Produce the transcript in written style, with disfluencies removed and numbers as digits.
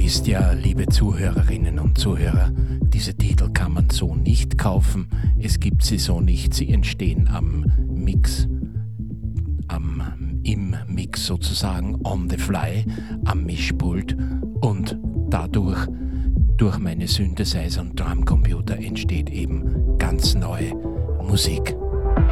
wisst ja, liebe Zuhörerinnen und Zuhörer, diese Titel kann man so nicht kaufen. Es gibt sie so nicht. Sie entstehen im Mix sozusagen, on the fly, am Mischpult, und dadurch, durch meine Synthesizer und Drumcomputer, entsteht eben ganz neue Musik.